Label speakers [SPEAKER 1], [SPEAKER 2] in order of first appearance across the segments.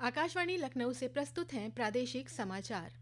[SPEAKER 1] आकाशवाणी लखनऊ से प्रस्तुत हैं प्रादेशिक समाचार।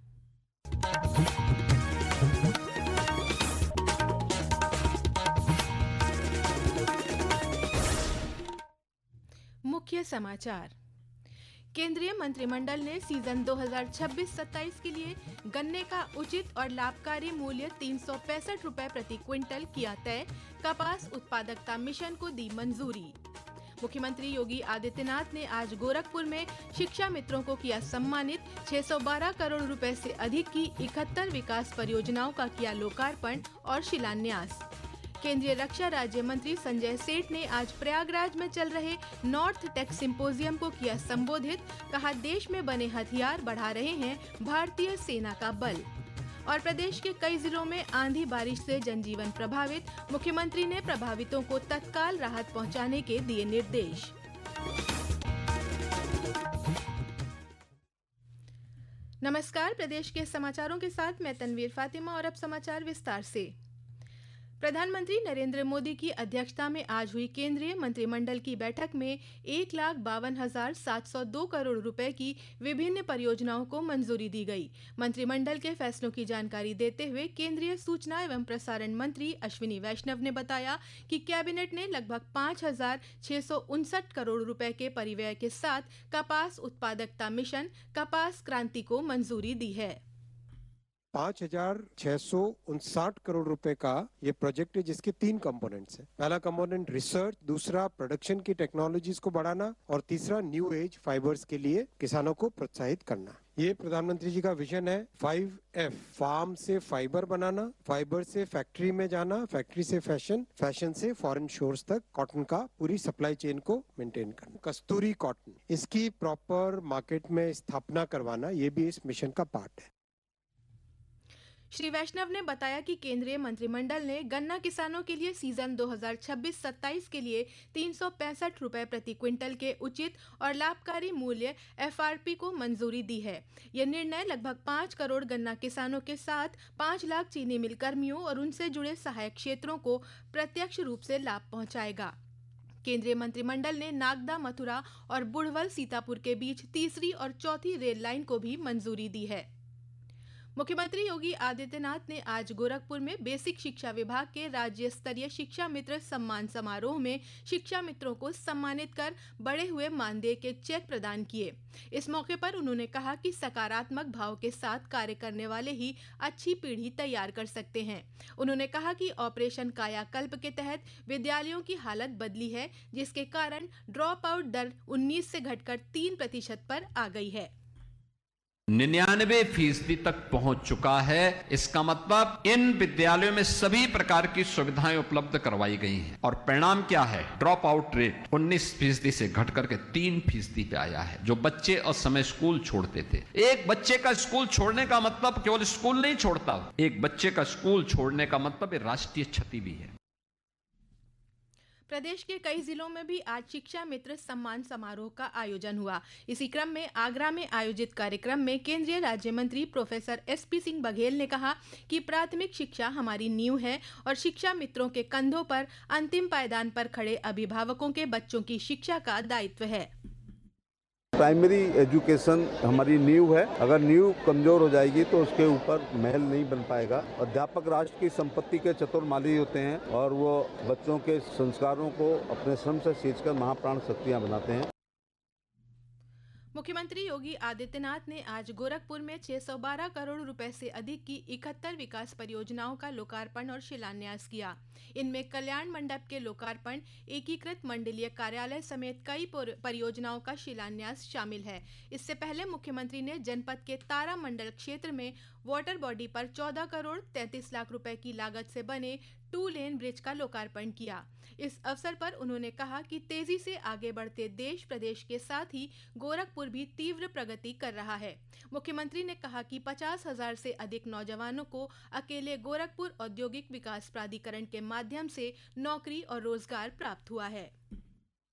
[SPEAKER 1] मुख्य समाचार। केंद्रीय मंत्रिमंडल ने सीजन 2026-27 के लिए गन्ने का उचित और लाभकारी मूल्य 365 रुपए प्रति क्विंटल किया तय। कपास उत्पादकता मिशन को दी मंजूरी। मुख्यमंत्री योगी आदित्यनाथ ने आज गोरखपुर में शिक्षा मित्रों को किया सम्मानित। 612 करोड़ रुपए से अधिक की 71 विकास परियोजनाओं का किया लोकार्पण और शिलान्यास। केंद्रीय रक्षा राज्य मंत्री संजय सेठ ने आज प्रयागराज में चल रहे नॉर्थ टेक सिंपोजियम को किया संबोधित। कहा, देश में बने हथियार बढ़ा रहे हैं भारतीय सेना का बल। और प्रदेश के कई जिलों में आंधी बारिश से जनजीवन प्रभावित। मुख्यमंत्री ने प्रभावितों को तत्काल राहत पहुंचाने के दिए निर्देश। नमस्कार, प्रदेश के समाचारों के साथ मैं तनवीर फातिमा और अब समाचार विस्तार से। प्रधानमंत्री नरेंद्र मोदी की अध्यक्षता में आज हुई केंद्रीय मंत्रिमंडल की बैठक में 1,52,702 करोड़ रुपए की विभिन्न परियोजनाओं को मंजूरी दी गई। मंत्रिमंडल के फैसलों की जानकारी देते हुए केंद्रीय सूचना एवं प्रसारण मंत्री अश्विनी वैष्णव ने बताया कि कैबिनेट ने लगभग 5,659 करोड़ रुपए के परिव्यय के साथ कपास उत्पादकता मिशन कपास क्रांति को मंजूरी दी है।
[SPEAKER 2] 5,659 करोड़ रुपए का ये प्रोजेक्ट है, जिसके 3 कंपोनेंट्स हैं। पहला कंपोनेंट रिसर्च, दूसरा प्रोडक्शन की टेक्नोलॉजीज को बढ़ाना और तीसरा न्यू एज फाइबर्स के लिए किसानों को प्रोत्साहित करना। ये प्रधानमंत्री जी का विजन है 5F, फार्म से फाइबर बनाना, फाइबर से फैक्ट्री में जाना, फैक्ट्री से फैशन, फैशन से फॉरेन शोर्स तक कॉटन का पूरी सप्लाई चेन को मेंटेन करना। कस्तूरी कॉटन, इसकी प्रॉपर मार्केट में स्थापना करवाना, ये भी इस मिशन का पार्ट है।
[SPEAKER 1] श्री वैष्णव ने बताया कि केंद्रीय मंत्रिमंडल ने गन्ना किसानों के लिए सीजन 2026-27 के लिए 365 रुपए प्रति क्विंटल के उचित और लाभकारी मूल्य FRP को मंजूरी दी है। यह निर्णय लगभग 5 करोड़ गन्ना किसानों के साथ 5 लाख चीनी मिल कर्मियों और उनसे जुड़े सहायक क्षेत्रों को प्रत्यक्ष रूप से लाभ पहुंचाएगा। केंद्रीय मंत्रिमंडल ने नागदा, मथुरा और बुढ़वल सीतापुर के बीच तीसरी और चौथी रेल लाइन को भी मंजूरी दी है। मुख्यमंत्री योगी आदित्यनाथ ने आज गोरखपुर में बेसिक शिक्षा विभाग के राज्य स्तरीय शिक्षा मित्र सम्मान समारोह में शिक्षा मित्रों को सम्मानित कर बढ़े हुए मानदेय के चेक प्रदान किए। इस मौके पर उन्होंने कहा कि सकारात्मक भाव के साथ कार्य करने वाले ही अच्छी पीढ़ी तैयार कर सकते हैं। उन्होंने कहा कि ऑपरेशन कायाकल्प के तहत विद्यालयों की हालत बदली है, जिसके कारण ड्रॉप आउट दर 19 से घटकर 3% पर आ गई है।
[SPEAKER 3] 99% तक पहुंच चुका है। इसका मतलब इन विद्यालयों में सभी प्रकार की सुविधाएं उपलब्ध करवाई गई हैं और परिणाम क्या है? ड्रॉप आउट रेट 19% से घट करके 3% पे आया है। जो बच्चे असमय स्कूल छोड़ते थे, एक बच्चे का स्कूल छोड़ने का मतलब केवल स्कूल नहीं छोड़ता, एक बच्चे का स्कूल छोड़ने का मतलब राष्ट्रीय क्षति भी है।
[SPEAKER 1] प्रदेश के कई जिलों में भी आज शिक्षा मित्र सम्मान समारोह का आयोजन हुआ। इसी क्रम में आगरा में आयोजित कार्यक्रम में केंद्रीय राज्य मंत्री प्रोफेसर SP सिंह बघेल ने कहा कि प्राथमिक शिक्षा हमारी नींव है और शिक्षा मित्रों के कंधों पर अंतिम पायदान पर खड़े अभिभावकों के बच्चों की शिक्षा का दायित्व है।
[SPEAKER 4] प्राइमरी एजुकेशन हमारी नींव है। अगर नींव कमजोर हो जाएगी तो उसके ऊपर महल नहीं बन पाएगा। अध्यापक राष्ट्र की संपत्ति के चतुर्माली होते हैं और वो बच्चों के संस्कारों को अपने श्रम से सींचकर महाप्राण शक्तियां बनाते हैं।
[SPEAKER 1] मुख्यमंत्री योगी आदित्यनाथ ने आज गोरखपुर में 612 करोड़ रुपए से अधिक की 71 विकास परियोजनाओं का लोकार्पण और शिलान्यास किया। इनमें कल्याण मंडप के लोकार्पण, एकीकृत मंडलीय कार्यालय समेत कई परियोजनाओं का शिलान्यास शामिल है। इससे पहले मुख्यमंत्री ने जनपद के तारा मंडल क्षेत्र में वाटर बॉडी पर 14 करोड़ 33 लाख रुपए की लागत से बने 2 लेन ब्रिज का लोकार्पण किया। इस अवसर पर उन्होंने कहा कि तेजी से आगे बढ़ते देश प्रदेश के साथ ही गोरखपुर भी तीव्र प्रगति कर रहा है। मुख्यमंत्री ने कहा कि 50,000 से अधिक नौजवानों को अकेले गोरखपुर औद्योगिक विकास प्राधिकरण के माध्यम से नौकरी और रोजगार प्राप्त हुआ है।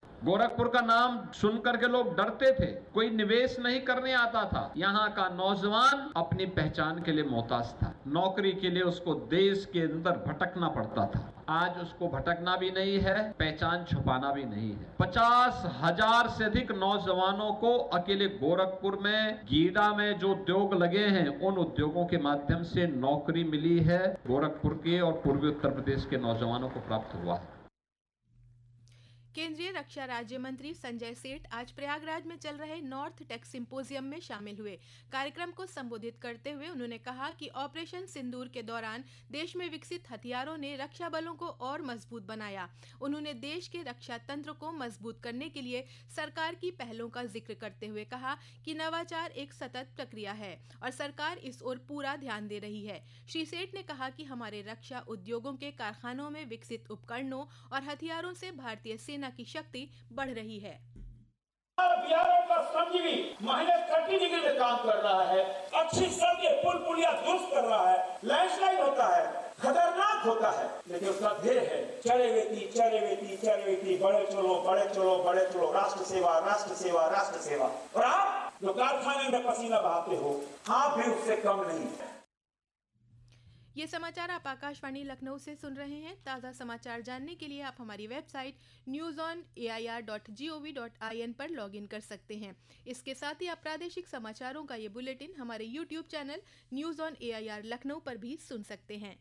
[SPEAKER 3] गोरखपुर का नाम सुनकर के लोग डरते थे, कोई निवेश नहीं करने आता था। यहाँ का नौजवान अपनी पहचान के लिए मोहताज था, नौकरी के लिए उसको देश के अंदर भटकना पड़ता था। आज उसको भटकना भी नहीं है, पहचान छुपाना भी नहीं है। 50,000 से अधिक नौजवानों को अकेले गोरखपुर में, गीडा में जो उद्योग लगे हैं, उन उद्योगों के माध्यम से नौकरी मिली है। गोरखपुर के और पूर्वी उत्तर प्रदेश के नौजवानों को प्राप्त हुआ है।
[SPEAKER 1] केंद्रीय रक्षा राज्य मंत्री संजय सेठ आज प्रयागराज में चल रहे नॉर्थ टेक सिंपोजियम में शामिल हुए। कार्यक्रम को संबोधित करते हुए उन्होंने कहा कि ऑपरेशन सिंदूर के दौरान देश में विकसित हथियारों ने रक्षा बलों को और मजबूत बनाया। उन्होंने देश के रक्षा तंत्र को मजबूत करने के लिए सरकार की पहलों का जिक्र करते हुए कहा कि नवाचार एक सतत प्रक्रिया है और सरकार इस ओर पूरा ध्यान दे रही है। श्री सेठ ने कहा कि हमारे रक्षा उद्योगों के कारखानों में विकसित उपकरणों और हथियारों से भारतीय सेना की शक्ति बढ़ रही है।
[SPEAKER 5] बिहार का श्रमजीवी -30 में काम कर रहा है, अच्छी सड़कें पुल पुलिया दुरुस्त कर रहा है, लैंडस्लाइड होता है, खतरनाक होता है, लेकिन उसका ध्येय है चले वेती, बड़े चलो, राष्ट्र सेवा, राष्ट्र सेवा, राष्ट्र सेवा। और आप जो कारखाने में पसीना बहाते हो, आप भी उससे कम नहीं है।
[SPEAKER 1] ये समाचार आप आकाशवाणी लखनऊ से सुन रहे हैं। ताज़ा समाचार जानने के लिए आप हमारी वेबसाइट newsonair.gov.in पर लॉगिन कर सकते हैं। इसके साथ ही आप प्रादेशिक समाचारों का ये बुलेटिन हमारे YouTube channel news on AIR Lucknow पर भी सुन सकते हैं।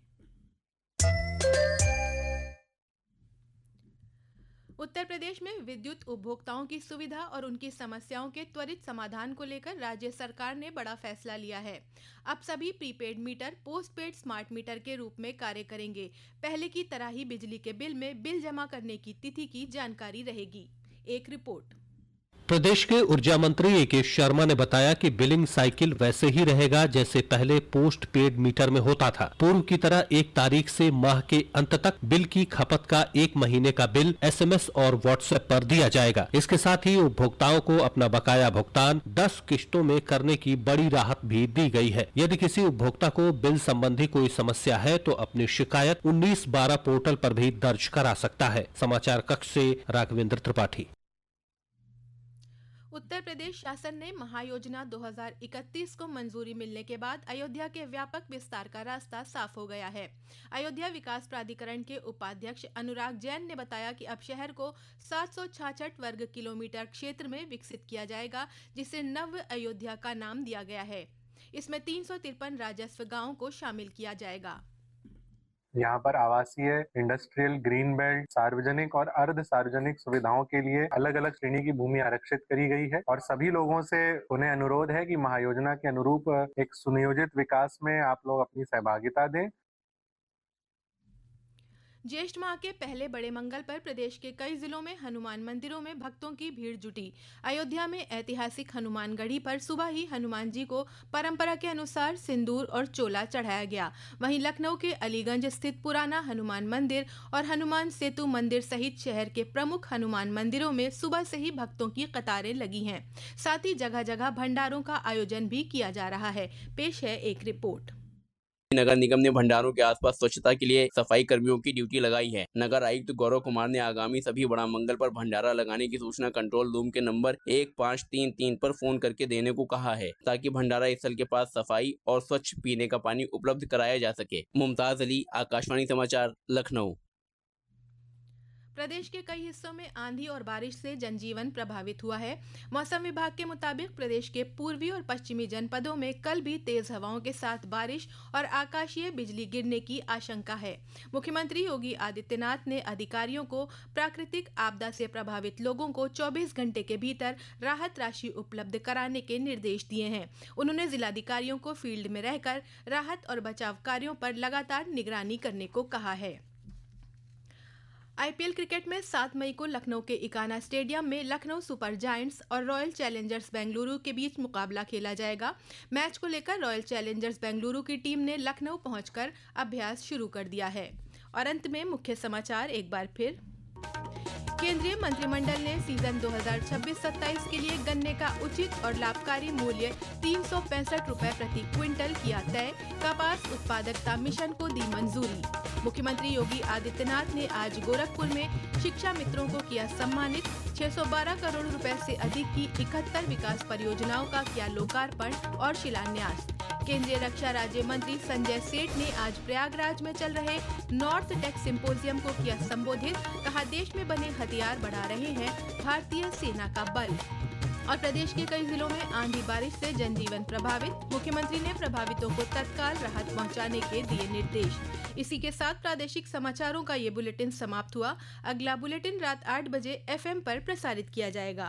[SPEAKER 1] उत्तर प्रदेश में विद्युत उपभोक्ताओं की सुविधा और उनकी समस्याओं के त्वरित समाधान को लेकर राज्य सरकार ने बड़ा फैसला लिया है। अब सभी prepaid meter postpaid smart meter के रूप में कार्य करेंगे। पहले की तरह ही बिजली के बिल में बिल जमा करने की तिथि की जानकारी रहेगी। एक रिपोर्ट।
[SPEAKER 6] प्रदेश के ऊर्जा मंत्री A.K. शर्मा ने बताया कि बिलिंग साइकिल वैसे ही रहेगा जैसे पहले पोस्ट पेड मीटर में होता था। पूर्व की तरह 1 तारीख से माह के अंत तक बिल की खपत का 1 महीने का बिल SMS और WhatsApp पर दिया जाएगा। इसके साथ ही उपभोक्ताओं को अपना बकाया भुगतान 10 किश्तों में करने की बड़ी राहत भी दी गई है। यदि किसी उपभोक्ता को बिल संबंधी कोई समस्या है तो अपनी शिकायत 1912 पोर्टल पर भी दर्ज करा सकता है। समाचार कक्ष से राघवेंद्र त्रिपाठी।
[SPEAKER 1] उत्तर प्रदेश शासन ने महायोजना 2031 को मंजूरी मिलने के बाद अयोध्या के व्यापक विस्तार का रास्ता साफ हो गया है। अयोध्या विकास प्राधिकरण के उपाध्यक्ष अनुराग जैन ने बताया कि अब शहर को 766 वर्ग किलोमीटर क्षेत्र में विकसित किया जाएगा, जिसे नव अयोध्या का नाम दिया गया है। इसमें 353 राजस्व गांवों को शामिल किया जाएगा।
[SPEAKER 7] यहाँ पर आवासीय, इंडस्ट्रियल, ग्रीन बेल्ट, सार्वजनिक और अर्ध सार्वजनिक सुविधाओं के लिए अलग अलग श्रेणी की भूमि आरक्षित करी गई है और सभी लोगों से उन्हें अनुरोध है कि महायोजना के अनुरूप एक सुनियोजित विकास में आप लोग अपनी सहभागिता दें।
[SPEAKER 1] ज्येष्ठ माह के पहले बड़े मंगल पर प्रदेश के कई जिलों में हनुमान मंदिरों में भक्तों की भीड़ जुटी। अयोध्या में ऐतिहासिक हनुमान गढ़ी पर सुबह ही हनुमान जी को परंपरा के अनुसार सिंदूर और चोला चढ़ाया गया। वहीं लखनऊ के अलीगंज स्थित पुराना हनुमान मंदिर और हनुमान सेतु मंदिर सहित शहर के प्रमुख हनुमान मंदिरों में सुबह से ही भक्तों की कतारें लगी हैं। साथ ही जगह जगह भंडारों का आयोजन भी किया जा रहा है। पेश है एक रिपोर्ट।
[SPEAKER 8] नगर निगम ने भंडारों के आसपास स्वच्छता के लिए सफाई कर्मियों की ड्यूटी लगाई है। नगर आयुक्त गौरव कुमार ने आगामी सभी बड़ा मंगल पर भंडारा लगाने की सूचना कंट्रोल रूम के नंबर 1533 पर फोन करके देने को कहा है, ताकि भंडारा स्थल के पास सफाई और स्वच्छ पीने का पानी उपलब्ध कराया जा सके। मुमताज अली, आकाशवाणी समाचार, लखनऊ।
[SPEAKER 1] प्रदेश के कई हिस्सों में आंधी और बारिश से जनजीवन प्रभावित हुआ है। मौसम विभाग के मुताबिक प्रदेश के पूर्वी और पश्चिमी जनपदों में कल भी तेज हवाओं के साथ बारिश और आकाशीय बिजली गिरने की आशंका है। मुख्यमंत्री योगी आदित्यनाथ ने अधिकारियों को प्राकृतिक आपदा से प्रभावित लोगों को 24 घंटे के भीतर राहत राशि उपलब्ध कराने के निर्देश दिए हैं। उन्होंने जिलाधिकारियों को फील्ड में रहकर राहत और बचाव कार्यों पर लगातार निगरानी करने को कहा है। IPL क्रिकेट में 7 मई को लखनऊ के इकाना स्टेडियम में लखनऊ सुपर जायंट्स और रॉयल चैलेंजर्स बेंगलुरु के बीच मुकाबला खेला जाएगा। मैच को लेकर रॉयल चैलेंजर्स बेंगलुरु की टीम ने लखनऊ पहुंचकर अभ्यास शुरू कर दिया है। और अंत में मुख्य समाचार एक बार फिर। केंद्रीय मंत्रिमंडल ने सीजन 2026-27 के लिए गन्ने का उचित और लाभकारी मूल्य 365 रुपए प्रति क्विंटल किया तय। कपास उत्पादकता मिशन को दी मंजूरी। मुख्यमंत्री योगी आदित्यनाथ ने आज गोरखपुर में शिक्षा मित्रों को किया सम्मानित। 612 करोड़ रुपए से अधिक की 71 विकास परियोजनाओं का किया लोकार्पण और शिलान्यास। केंद्रीय रक्षा राज्य मंत्री संजय सेठ ने आज प्रयागराज में चल रहे नॉर्थ टेक सिंपोजियम को किया संबोधित। कहा, देश में बने हथियार बढ़ा रहे हैं भारतीय सेना का बल। और प्रदेश के कई जिलों में आंधी बारिश से जनजीवन प्रभावित। मुख्यमंत्री ने प्रभावितों को तत्काल राहत पहुंचाने के दिए निर्देश। इसी के साथ प्रादेशिक समाचारों का ये बुलेटिन समाप्त हुआ। अगला बुलेटिन रात 8 बजे FM पर प्रसारित किया जाएगा।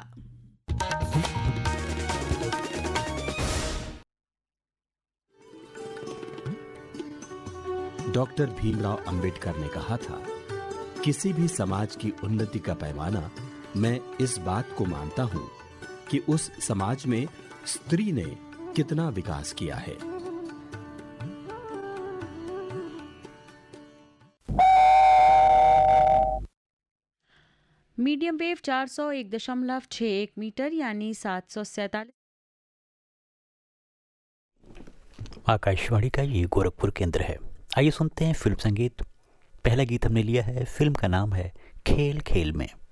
[SPEAKER 9] डॉक्टर भीमराव अंबेडकर ने कहा था, किसी भी समाज की उन्नति का पैमाना मैं इस बात को मानता हूं कि उस समाज में स्त्री ने कितना विकास किया है।
[SPEAKER 10] मीडियम वेव 401.61 मीटर यानी 747।
[SPEAKER 11] आकाशवाणी का ये गोरखपुर केंद्र है। आइए सुनते हैं फिल्म संगीत। पहला गीत हमने लिया है, फिल्म का नाम है खेल खेल में।